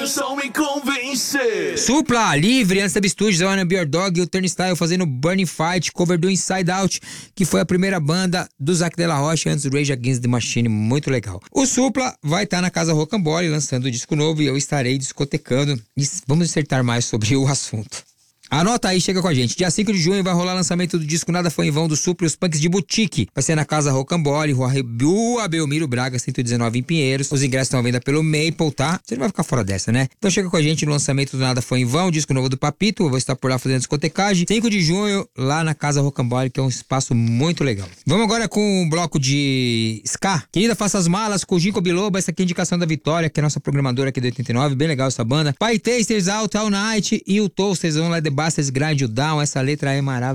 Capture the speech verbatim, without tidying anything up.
canção me convence. Supla, Livre, antes da Studios, Wanna Be Your Dog e o Turnstile fazendo Burning Fight, cover do Inside Out, que foi a primeira banda do Zac de la Rocha antes do Rage Against the Machine, muito legal. O Supla vai estar na Casa Rocambole lançando o disco novo e eu estarei discotecando. E vamos dissertar mais sobre o assunto. Anota aí, chega com a gente. Dia cinco de junho vai rolar o lançamento do disco Nada Foi em Vão do Supla e os Punks de Boutique. Vai ser na Casa Rocambole, Rua Rua Belmiro Braga, cento e dezenove em Pinheiros. Os ingressos estão à venda pelo Maple, tá? Você não vai ficar fora dessa, né? Então chega com a gente no lançamento do Nada Foi em Vão, disco novo do Papito. Eu vou estar por lá fazendo discotecagem. cinco de junho, lá na Casa Rocambole, que é um espaço muito legal. Vamos agora com um bloco de ska. Querida, faça as malas com o Ginkgo Biloba. Essa aqui é a indicação da Vitória, que é a nossa programadora aqui do oitenta e nove. Bem legal essa banda. Pai Tasters, Out All Night e o Toasters, vão lá de Bastards Grind You Down. Essa letra é maravilhosa.